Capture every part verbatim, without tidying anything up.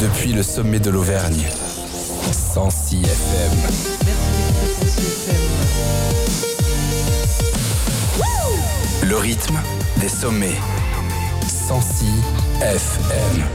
Depuis le sommet de l'Auvergne. cent six F M. Le rythme des sommets. cent six F M.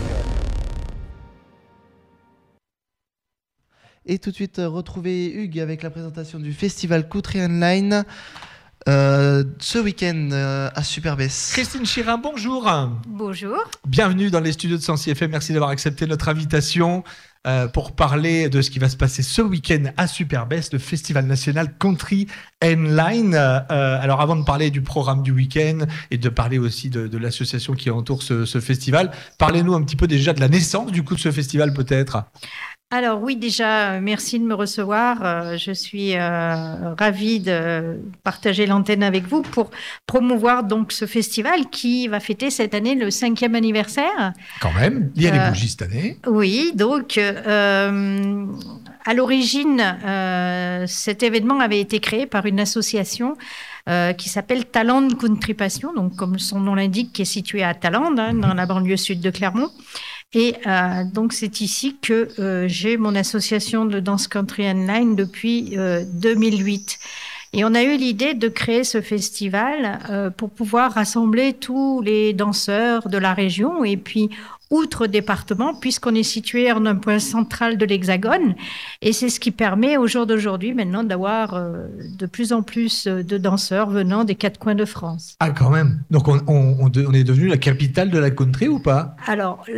Et tout de suite, retrouver Hugues avec la présentation du festival Country Line euh, ce week-end euh, à Superbès. Christine Chirin, bonjour. Bonjour. Bienvenue dans les studios de cent six F M. Merci d'avoir accepté notre invitation euh, pour parler de ce qui va se passer ce week-end à Superbès, le festival national Country Line. Euh, alors, avant de parler du programme du week-end et de parler aussi de, de l'association qui entoure ce, ce festival, parlez-nous un petit peu déjà de la naissance du coup de ce festival, peut-être. Alors oui, déjà, merci de me recevoir. Euh, je suis euh, ravie de partager l'antenne avec vous pour promouvoir donc ce festival qui va fêter cette année le cinquième anniversaire. Quand même, il y a les Euh, bougies cette année. Oui, donc euh, à l'origine, euh, cet événement avait été créé par une association euh, qui s'appelle Talande Country Passion, donc comme son nom l'indique, qui est située à Talande, hein, dans la banlieue sud de Clermont. Et euh, donc, c'est ici que euh, j'ai mon association de danse country and line depuis euh, deux mille huit. Et on a eu l'idée de créer ce festival euh, pour pouvoir rassembler tous les danseurs de la région et puis outre département, puisqu'on est situé en un point central de l'Hexagone. Et c'est ce qui permet au jour d'aujourd'hui maintenant d'avoir euh, de plus en plus de danseurs venant des quatre coins de France. Ah, quand même. Donc, on, on, on de- on est devenu la capitale de la country ou pas ? Alors,